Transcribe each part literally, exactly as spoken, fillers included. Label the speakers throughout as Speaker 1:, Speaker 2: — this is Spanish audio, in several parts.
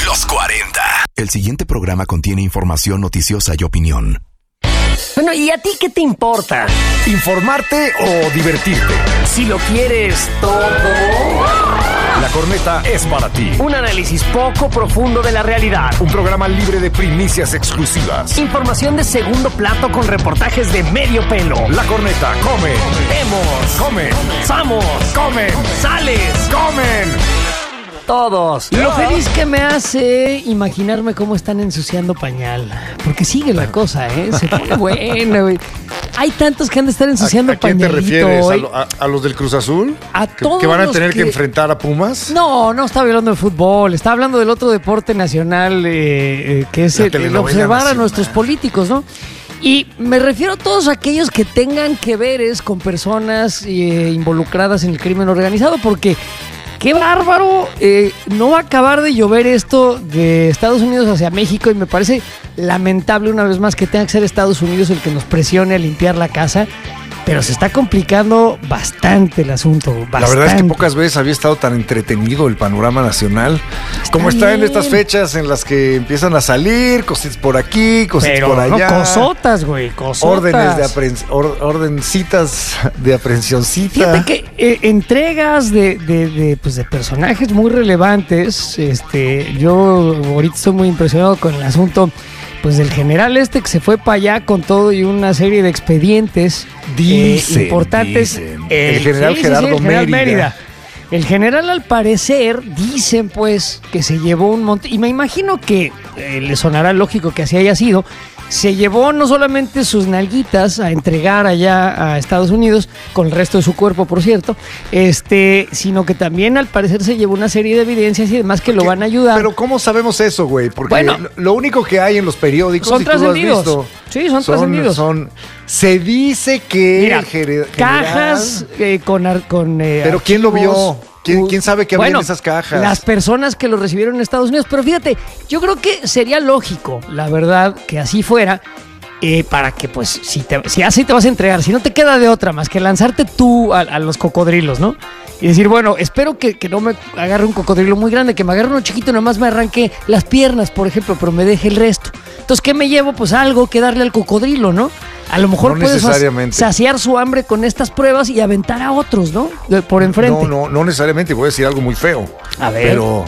Speaker 1: Los cuarenta. El siguiente programa contiene información noticiosa y opinión.
Speaker 2: Bueno, ¿y a ti qué te importa?
Speaker 3: ¿Informarte o divertirte?
Speaker 2: Si lo quieres todo.
Speaker 3: La Corneta es para ti.
Speaker 2: Un análisis poco profundo de la realidad.
Speaker 3: Un programa libre de primicias exclusivas.
Speaker 2: Información de segundo plato con reportajes de medio pelo.
Speaker 3: La Corneta come.
Speaker 2: Vemos.
Speaker 3: Come.
Speaker 2: Samos.
Speaker 3: Comen.
Speaker 2: Sales.
Speaker 3: Comen.
Speaker 2: Todos. Lo feliz que me hace imaginarme cómo están ensuciando pañal. Porque sigue la cosa, ¿eh? Se pone buena, güey. Hay tantos que han de estar ensuciando
Speaker 3: ¿A, a quién
Speaker 2: pañalito.
Speaker 3: te refieres? ¿A, lo, a, ¿A los del Cruz Azul?
Speaker 2: A
Speaker 3: ¿Que,
Speaker 2: todos
Speaker 3: que van a
Speaker 2: los
Speaker 3: tener
Speaker 2: que...
Speaker 3: que enfrentar a Pumas?
Speaker 2: No, no estaba hablando de fútbol. Estaba hablando del otro deporte nacional eh, eh, que es el, el observar nacional. A nuestros políticos, ¿no? Y me refiero a todos aquellos que tengan que veres con personas eh, involucradas en el crimen organizado, porque qué bárbaro, eh, no va a acabar de llover esto de Estados Unidos hacia México y me parece lamentable una vez más que tenga que ser Estados Unidos el que nos presione a limpiar la casa. Pero se está complicando bastante el asunto, bastante.
Speaker 3: La verdad es que pocas veces había estado tan entretenido el panorama nacional está como está bien. En estas fechas en las que empiezan a salir cositas por aquí, cositas
Speaker 2: Pero
Speaker 3: por allá.
Speaker 2: No, cosotas, güey, cosotas.
Speaker 3: Órdenes de aprensión, or, ordencitas de aprehensioncita.
Speaker 2: Fíjate que eh, entregas de, de, de, pues de personajes muy relevantes. Este, yo ahorita estoy muy impresionado con el asunto. Pues del general este que se fue para allá con todo y una serie de expedientes
Speaker 3: dicen,
Speaker 2: eh, importantes.
Speaker 3: Dicen. El, el general
Speaker 2: sí,
Speaker 3: Gerardo
Speaker 2: sí, sí, el general
Speaker 3: Mérida.
Speaker 2: Mérida. El general al parecer dicen pues que se llevó un montón, y me imagino que eh, le sonará lógico que así haya sido, se llevó no solamente sus nalguitas a entregar allá a Estados Unidos, con el resto de su cuerpo, por cierto, este, sino que también al parecer se llevó una serie de evidencias y demás que lo van a ayudar.
Speaker 3: Pero ¿cómo sabemos eso, güey? Porque
Speaker 2: bueno,
Speaker 3: lo único que hay en los periódicos,
Speaker 2: son
Speaker 3: si tú lo has visto,
Speaker 2: sí, son,
Speaker 3: son
Speaker 2: trascendidos.
Speaker 3: Son, se dice que
Speaker 2: Mira,
Speaker 3: el general,
Speaker 2: cajas eh, con, con eh,
Speaker 3: pero ¿quién lo vio? ¿Quién, ¿Quién sabe qué había
Speaker 2: bueno,
Speaker 3: en esas cajas?
Speaker 2: Las personas que lo recibieron en Estados Unidos. Pero fíjate, yo creo que sería lógico, la verdad, que así fuera. Eh, para que pues si, te, si así te vas a entregar, si no te queda de otra más que lanzarte tú a, a los cocodrilos, ¿no? Y decir, bueno, espero que, que no me agarre un cocodrilo muy grande, que me agarre uno chiquito, nomás me arranque las piernas, por ejemplo, pero me deje el resto. Entonces, ¿qué me llevo? Pues algo que darle al cocodrilo, ¿no? A lo mejor
Speaker 3: no
Speaker 2: puedes saciar su hambre con estas pruebas y aventar a otros, ¿no? De, por enfrente.
Speaker 3: No, no, no necesariamente, voy a decir algo muy feo.
Speaker 2: A ver.
Speaker 3: Pero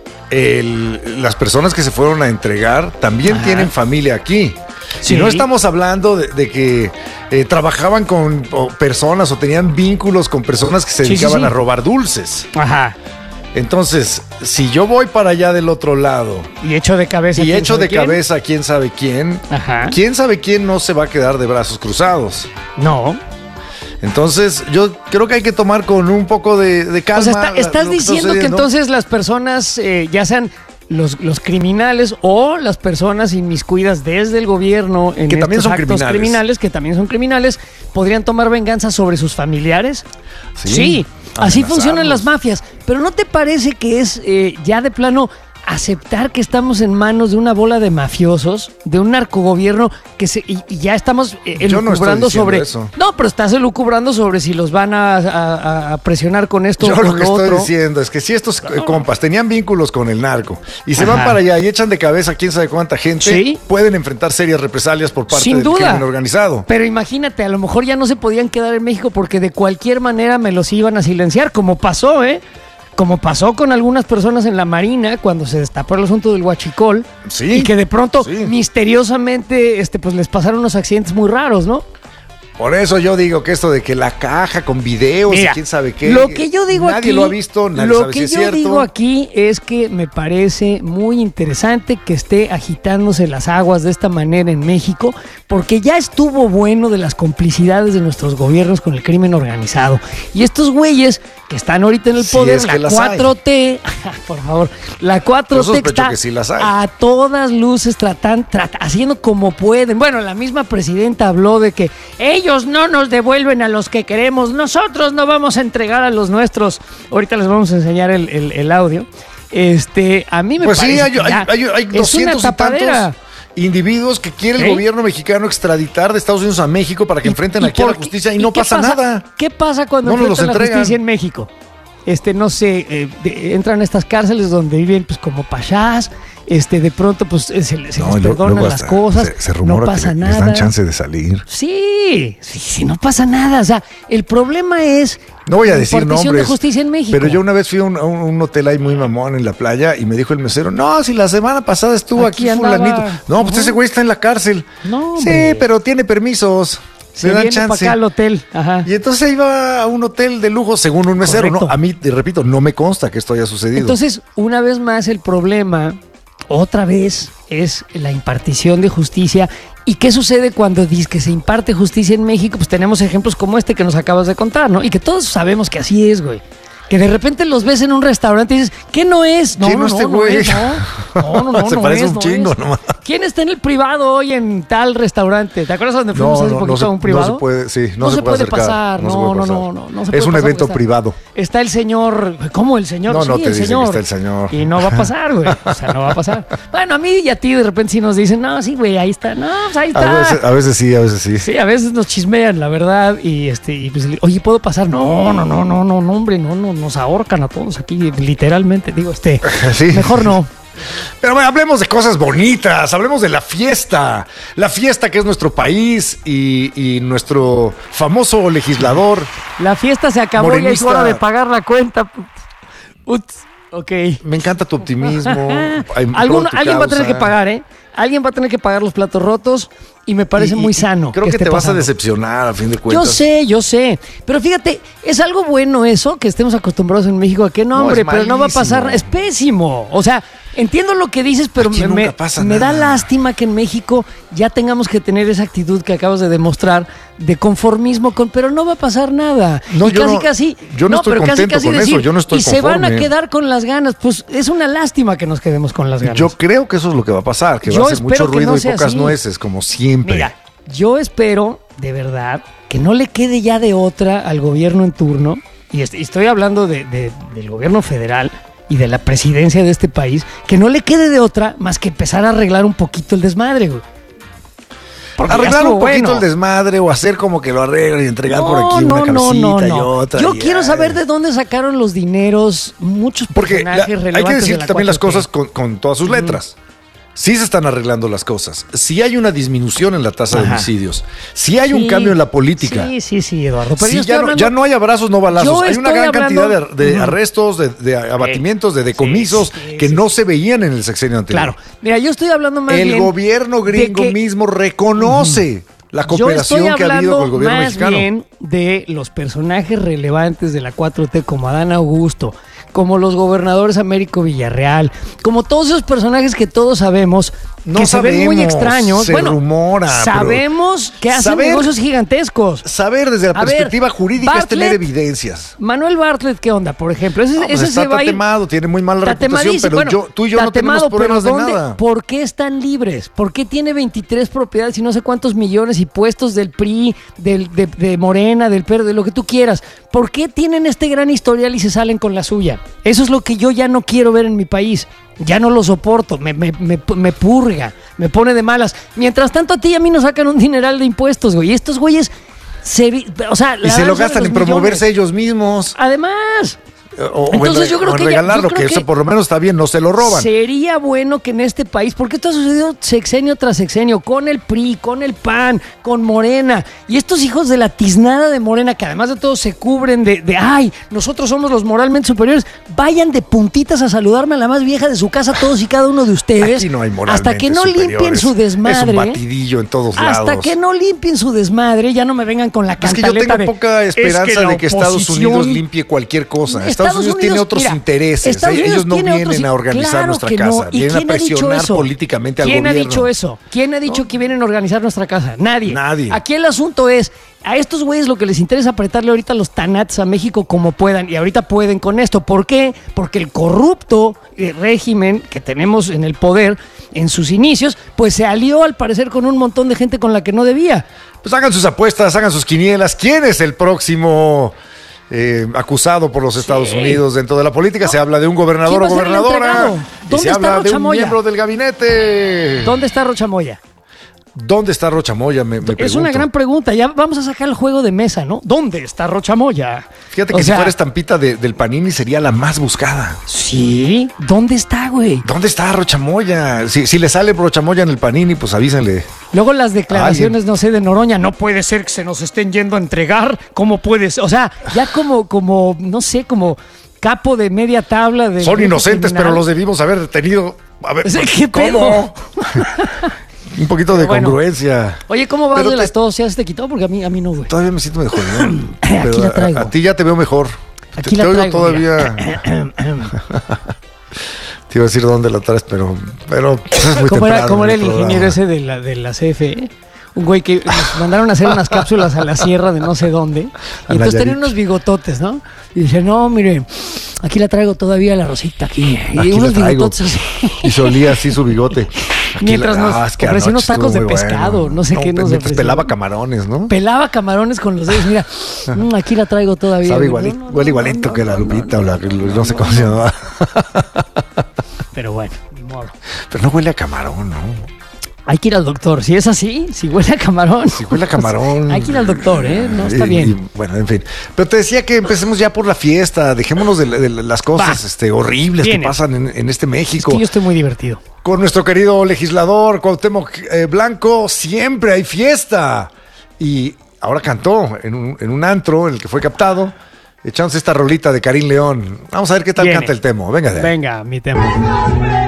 Speaker 3: el, las personas que se fueron a entregar también Ajá. tienen familia aquí. Si sí. no estamos hablando de, de que eh, trabajaban con o personas o tenían vínculos con personas que se
Speaker 2: sí,
Speaker 3: dedicaban
Speaker 2: sí, sí.
Speaker 3: a robar dulces.
Speaker 2: Ajá.
Speaker 3: Entonces, si yo voy para allá del otro lado
Speaker 2: y echo de cabeza
Speaker 3: y echo de
Speaker 2: quién?
Speaker 3: cabeza a quién sabe quién,
Speaker 2: Ajá.
Speaker 3: quién sabe quién no se va a quedar de brazos cruzados.
Speaker 2: No.
Speaker 3: Entonces, yo creo que hay que tomar con un poco de, de calma.
Speaker 2: O sea, está, estás diciendo que entonces las personas, eh, ya sean Los, los criminales o las personas inmiscuidas desde el gobierno en
Speaker 3: que también son
Speaker 2: actos
Speaker 3: criminales.
Speaker 2: criminales, que también son criminales, podrían tomar venganza sobre sus familiares. Sí, sí, así funcionan las mafias. Pero ¿no te parece que es eh, ya de plano aceptar que estamos en manos de una bola de mafiosos, de un narcogobierno que se y, y ya estamos eh, elucubrando
Speaker 3: no
Speaker 2: sobre
Speaker 3: eso.
Speaker 2: No, pero estás elucubrando sobre si los van a, a, a presionar con esto
Speaker 3: Yo
Speaker 2: o con
Speaker 3: lo que
Speaker 2: lo
Speaker 3: estoy
Speaker 2: otro.
Speaker 3: diciendo es que si estos no. compas tenían vínculos con el narco y se
Speaker 2: Ajá.
Speaker 3: van para allá y echan de cabeza a quién sabe cuánta gente,
Speaker 2: ¿Sí?
Speaker 3: pueden enfrentar serias represalias por parte
Speaker 2: Sin
Speaker 3: del
Speaker 2: duda.
Speaker 3: crimen organizado.
Speaker 2: Pero imagínate, a lo mejor ya no se podían quedar en México porque de cualquier manera me los iban a silenciar, como pasó, ¿eh? Como pasó con algunas personas en la Marina cuando se destapó el asunto del huachicol.
Speaker 3: Sí,
Speaker 2: y que de pronto,
Speaker 3: sí.
Speaker 2: misteriosamente, este, pues les pasaron unos accidentes muy raros, ¿no?
Speaker 3: Por eso yo digo que esto de que la caja con videos
Speaker 2: Mira,
Speaker 3: y quién sabe qué.
Speaker 2: Lo que yo digo
Speaker 3: nadie
Speaker 2: aquí,
Speaker 3: lo ha visto, nadie
Speaker 2: lo
Speaker 3: sabe
Speaker 2: que
Speaker 3: si es
Speaker 2: yo
Speaker 3: cierto.
Speaker 2: digo aquí es que me parece muy interesante que esté agitándose las aguas de esta manera en México, porque ya estuvo bueno de las complicidades de nuestros gobiernos con el crimen organizado. Y estos güeyes que están ahorita en el
Speaker 3: si
Speaker 2: poder,
Speaker 3: es que
Speaker 2: la cuatro T, por favor, la cuatro T está
Speaker 3: que sí las hay.
Speaker 2: a todas luces tratan, trata, haciendo como pueden. Bueno, la misma presidenta habló de que ellos no nos devuelven a los que queremos, nosotros no vamos a entregar a los nuestros. Ahorita les vamos a enseñar el, el, el audio. Este, a mí me
Speaker 3: pues
Speaker 2: parece
Speaker 3: sí, hay,
Speaker 2: que
Speaker 3: hay, hay, hay doscientos y tantos individuos que quiere el
Speaker 2: ¿Eh?
Speaker 3: gobierno mexicano extraditar de Estados Unidos a México para que
Speaker 2: ¿Y,
Speaker 3: enfrenten
Speaker 2: y
Speaker 3: aquí a la
Speaker 2: qué,
Speaker 3: justicia y,
Speaker 2: y
Speaker 3: no
Speaker 2: qué
Speaker 3: pasa,
Speaker 2: pasa
Speaker 3: nada.
Speaker 2: ¿Qué pasa cuando
Speaker 3: no
Speaker 2: enfrentan la justicia en México? Este, no sé, eh, de, entran a estas cárceles donde viven pues como pachás este, de pronto pues se, se no, les perdonan las cosas,
Speaker 3: se, se rumora
Speaker 2: no pasa
Speaker 3: que
Speaker 2: nada.
Speaker 3: Les dan chance de salir.
Speaker 2: Sí, sí, sí, no pasa nada. O sea, el problema es
Speaker 3: no voy a decir nombres,
Speaker 2: de justicia en México.
Speaker 3: Pero yo una vez fui a un, a un hotel ahí muy mamón en la playa y me dijo el mesero, no, si la semana pasada estuvo aquí, aquí fulanito. No, pues uh-huh. ese güey está en la cárcel. No, sí, hombre. Pero tiene permisos. Se le dan
Speaker 2: viene
Speaker 3: chance.
Speaker 2: Para acá al hotel. Ajá.
Speaker 3: Y entonces iba a un hotel de lujo según un mesero. Correcto. No, a mí, te repito, no me consta que esto haya sucedido.
Speaker 2: Entonces, una vez más, el problema, otra vez, es la impartición de justicia. ¿Y qué sucede cuando dice que se imparte justicia en México? Pues tenemos ejemplos como este que nos acabas de contar, ¿no? Y que todos sabemos que así es, güey. Que de repente los ves en un restaurante y dices, ¿qué no es? No,
Speaker 3: ¿Quién no,
Speaker 2: no,
Speaker 3: este
Speaker 2: no,
Speaker 3: güey?
Speaker 2: No, es, no, no, no,
Speaker 3: Se
Speaker 2: no
Speaker 3: parece
Speaker 2: es,
Speaker 3: un
Speaker 2: no
Speaker 3: chingo
Speaker 2: es.
Speaker 3: nomás.
Speaker 2: ¿Quién está en el privado hoy en tal restaurante? ¿Te acuerdas donde fuimos
Speaker 3: no,
Speaker 2: hace
Speaker 3: no,
Speaker 2: poquito
Speaker 3: no se,
Speaker 2: a un privado?
Speaker 3: No se puede, sí, no,
Speaker 2: no
Speaker 3: se,
Speaker 2: se
Speaker 3: puede,
Speaker 2: puede pasar,
Speaker 3: no,
Speaker 2: no,
Speaker 3: se puede
Speaker 2: no,
Speaker 3: pasar.
Speaker 2: no, no, no se
Speaker 3: Es
Speaker 2: puede
Speaker 3: un
Speaker 2: pasar
Speaker 3: evento
Speaker 2: está,
Speaker 3: privado.
Speaker 2: Está el señor, ¿cómo el señor?
Speaker 3: No,
Speaker 2: sí,
Speaker 3: no te
Speaker 2: el
Speaker 3: dice
Speaker 2: señor.
Speaker 3: que está el señor.
Speaker 2: Y no va a pasar, güey. O sea, no va a pasar. Bueno, a mí y a ti de repente sí nos dicen, no, sí, güey, ahí está. No, pues ahí está.
Speaker 3: A veces, a veces sí, a veces sí.
Speaker 2: Sí, a veces nos chismean, la verdad. Y este, y pues, oye, ¿puedo pasar? No, no, no, no, no, no, hombre, no, no, nos ahorcan a todos aquí, literalmente. Digo, este, sí. Mejor no.
Speaker 3: Pero bueno, hablemos de cosas bonitas, hablemos de la fiesta, la fiesta que es nuestro país y, y nuestro famoso legislador.
Speaker 2: La fiesta se acabó morenista. Y es hora de pagar la cuenta. Uts, ok.
Speaker 3: Me encanta tu optimismo.
Speaker 2: Alguno, alguien va a tener que pagar, ¿eh? Alguien va a tener que pagar los platos rotos y me parece y, muy sano.
Speaker 3: Creo que, que te pasando. Vas a decepcionar a fin de cuentas.
Speaker 2: Yo sé, yo sé. Pero fíjate, es algo bueno eso, que estemos acostumbrados en México a que no, hombre, no, pero no va a pasar. Es pésimo. O sea, entiendo lo que dices, pero me, me, me da lástima que en México ya tengamos que tener esa actitud que acabas de demostrar de conformismo, con, pero no va a pasar nada.
Speaker 3: No,
Speaker 2: y
Speaker 3: yo
Speaker 2: casi,
Speaker 3: no,
Speaker 2: casi.
Speaker 3: Yo no, no estoy pero contento casi, casi con decir, eso, yo no estoy
Speaker 2: y
Speaker 3: conforme.
Speaker 2: se van a quedar con las ganas. Pues es una lástima que nos quedemos con las ganas.
Speaker 3: Yo creo que eso es lo que va a pasar, que yo va a ser mucho ruido no y pocas así. Nueces, como siempre.
Speaker 2: Mira, yo espero, de verdad, que no le quede ya de otra al gobierno en turno, y estoy hablando de, de, del gobierno federal y de la presidencia de este país, que no le quede de otra más que empezar a arreglar un poquito el desmadre, güey.
Speaker 3: Porque arreglar un poquito bueno. el desmadre o hacer como que lo arreglan y entregar no, por aquí
Speaker 2: no,
Speaker 3: una cabecita
Speaker 2: no, no, no.
Speaker 3: y otra.
Speaker 2: Yo
Speaker 3: y
Speaker 2: quiero
Speaker 3: ay.
Speaker 2: saber de dónde sacaron los dineros muchos
Speaker 3: Porque
Speaker 2: personajes
Speaker 3: la,
Speaker 2: relevantes
Speaker 3: hay que decir
Speaker 2: de la
Speaker 3: también las
Speaker 2: cuatro T.
Speaker 3: cosas con, con todas sus letras. Mm. Sí se están arreglando las cosas. Sí hay una disminución en la tasa Ajá. de homicidios. Sí hay sí, un cambio en la política.
Speaker 2: Sí, sí, sí, Eduardo. Pero
Speaker 3: sí,
Speaker 2: yo
Speaker 3: ya, no,
Speaker 2: hablando...
Speaker 3: ya no hay abrazos, no balazos. Hay una gran
Speaker 2: hablando...
Speaker 3: cantidad de, de uh-huh. arrestos, de, de abatimientos, de decomisos sí, sí, que sí, no sí. se veían en el sexenio anterior.
Speaker 2: Claro. Mira, yo estoy hablando más
Speaker 3: el
Speaker 2: bien...
Speaker 3: El gobierno gringo que... mismo reconoce... Uh-huh. La cooperación que ha habido con el gobierno
Speaker 2: más
Speaker 3: mexicano.
Speaker 2: Bien de los personajes relevantes de la cuatro T, como Adán Augusto, como los gobernadores Américo Villarreal, como todos esos personajes que todos sabemos
Speaker 3: no
Speaker 2: que
Speaker 3: sabemos,
Speaker 2: se ven muy extraños.
Speaker 3: Se
Speaker 2: bueno,
Speaker 3: rumora.
Speaker 2: Sabemos que hacen
Speaker 3: saber,
Speaker 2: negocios gigantescos.
Speaker 3: Saber desde la A perspectiva ver, jurídica Bartlett, es tener evidencias.
Speaker 2: Manuel Bartlett, ¿qué onda, por ejemplo? Ese,
Speaker 3: no, pues
Speaker 2: ese
Speaker 3: está
Speaker 2: se va
Speaker 3: tatemado, tiene muy mala reputación, pero
Speaker 2: bueno,
Speaker 3: yo, tú y yo no tenemos problemas de nada.
Speaker 2: ¿Por qué están libres? ¿Por qué tiene veintitrés propiedades y no sé cuántos millones y puestos del P R I, del, de, de Morena, del P R D, de lo que tú quieras? ¿Por qué tienen este gran historial y se salen con la suya? Eso es lo que yo ya no quiero ver en mi país. Ya no lo soporto, me, me, me, me purga, me pone de malas. Mientras tanto, a ti y a mí nos sacan un dineral de impuestos, güey. Y estos güeyes, se, o sea...
Speaker 3: Y se lo gastan en promoverse
Speaker 2: millones.
Speaker 3: ellos mismos.
Speaker 2: Además...
Speaker 3: O, Entonces, o, yo creo o que regalarlo, ya, yo creo que eso por lo menos está bien, no se lo roban.
Speaker 2: Sería bueno que en este país, porque esto ha sucedido sexenio tras sexenio, con el P R I, con el P A N, con Morena, y estos hijos de la tiznada de Morena, que además de todo se cubren de, de ay, nosotros somos los moralmente superiores, vayan de puntitas a saludarme a la más vieja de su casa, todos y cada uno de ustedes.
Speaker 3: Aquí no hay moralmente
Speaker 2: hasta que no
Speaker 3: superiores.
Speaker 2: limpien su desmadre.
Speaker 3: Es un batidillo en todos lados.
Speaker 2: Hasta que no limpien su desmadre, ya no me vengan con la cantaleta.
Speaker 3: Es que yo tengo
Speaker 2: de,
Speaker 3: poca esperanza es que de que Estados Unidos limpie cualquier cosa. Estados, Estados Unidos, Unidos tiene otros Mira, intereses. Ellos no vienen otros, a organizar claro nuestra casa, no. vienen a presionar políticamente al
Speaker 2: ¿Quién
Speaker 3: gobierno.
Speaker 2: ¿Quién ha dicho eso? ¿Quién ha dicho ¿No? que vienen a organizar nuestra casa? Nadie.
Speaker 3: Nadie.
Speaker 2: Aquí el asunto es, a estos güeyes lo que les interesa apretarle ahorita los tanats a México como puedan, y ahorita pueden con esto. ¿Por qué? Porque el corrupto régimen que tenemos en el poder en sus inicios, pues se alió al parecer con un montón de gente con la que no debía.
Speaker 3: Pues hagan sus apuestas, hagan sus quinielas. ¿Quién es el próximo... Eh, acusado por los Estados sí. Unidos dentro de la política? No. Se habla de un gobernador o gobernadora y se habla de un miembro del gabinete.
Speaker 2: ¿Dónde está Rocha Moya?
Speaker 3: ¿Dónde está Rochamoya? Me, me
Speaker 2: es una gran pregunta. Ya vamos a sacar el juego de mesa, ¿no? ¿Dónde está Rochamoya?
Speaker 3: Fíjate que o si sea, fuera estampita de, del Panini sería la más buscada.
Speaker 2: Sí. ¿Dónde está, güey?
Speaker 3: ¿Dónde está Rochamoya? Si, si le sale Rochamoya en el Panini, pues avísenle.
Speaker 2: Luego las declaraciones, no sé, de Noroña. No puede ser que se nos estén yendo a entregar. ¿Cómo puede ser? O sea, ya como, como, no sé, como capo de media tabla. De
Speaker 3: Son inocentes, criminal. Pero los debimos haber detenido. A ver,
Speaker 2: ¿qué
Speaker 3: ¿cómo? Un poquito de bueno, congruencia.
Speaker 2: Oye, ¿cómo vas de te... las tos? ¿Ya se te quitó? Porque a mí, a mí no, güey.
Speaker 3: Todavía me siento mejor, ¿no?
Speaker 2: Aquí la traigo.
Speaker 3: A, a ti ya te veo mejor.
Speaker 2: Aquí
Speaker 3: te,
Speaker 2: la
Speaker 3: te
Speaker 2: traigo.
Speaker 3: Todavía. Te iba a decir dónde la traes, pero, pero pues es muy
Speaker 2: ¿Cómo
Speaker 3: temprano.
Speaker 2: Era, ¿Cómo era el ingeniero ese de la, de la C F E? Un güey que nos mandaron a hacer unas cápsulas a la sierra de no sé dónde. Y entonces tenía unos bigototes, ¿no? Y dice, no, mire, aquí la traigo todavía la rosita aquí. Y
Speaker 3: aquí
Speaker 2: unos bigototes así.
Speaker 3: Y se olía así su bigote.
Speaker 2: Aquí mientras la, nos ah, es que ofreció unos tacos de pescado, bueno. no sé no, qué nos ofreció.
Speaker 3: Pelaba camarones, ¿no?
Speaker 2: Pelaba camarones con los dedos, mira, mmm, aquí la traigo todavía.
Speaker 3: Sabe igualito, no, no, huele igualito no, no, que la Lupita no, no, o la, no, no sé cómo se llama.
Speaker 2: Pero bueno, ni modo.
Speaker 3: Pero no huele a camarón, ¿no?
Speaker 2: Hay que ir al doctor. Si es así, si huele a camarón.
Speaker 3: Si huele a camarón.
Speaker 2: Hay que ir al doctor, ¿eh? No está
Speaker 3: y,
Speaker 2: bien.
Speaker 3: Y, bueno, en fin. Pero te decía que empecemos ya por la fiesta. Dejémonos de, de las cosas este, horribles Viene. que pasan en, en este México.
Speaker 2: Es que yo estoy muy divertido.
Speaker 3: Con nuestro querido legislador Cuauhtémoc eh, Blanco, siempre hay fiesta. Y ahora cantó en un, en un antro en el que fue captado, echándose esta rolita de Karim León. Vamos a ver qué tal Viene. canta el tema. Venga, de
Speaker 2: Venga, mi tema.